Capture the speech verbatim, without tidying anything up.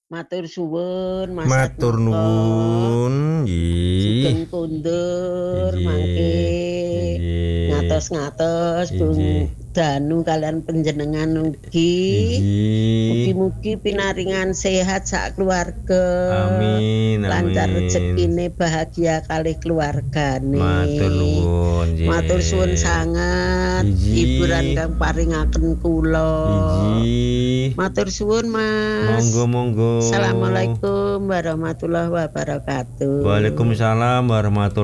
Matur suwun Mas Matur Atmoko. nuwun, Sugeng nggih. kondur mangke Inggih, inggih. ngatos-ngatos Inggih. Bung Danu kalian panjenengan ugi. Inggih. Mugi-mugi pinaringan sehat sak keluarga. Amin Lancar amin. rezekine bahagia kalih keluargane. Matur nuwun, Matur suwun nggih. sanget hiburan Inggih. kang paringaken kula. Inggih. Matur suwun Mas. Monggo monggo. Assalamualaikum warahmatullahi wabarakatuh. Waalaikumsalam warahmatu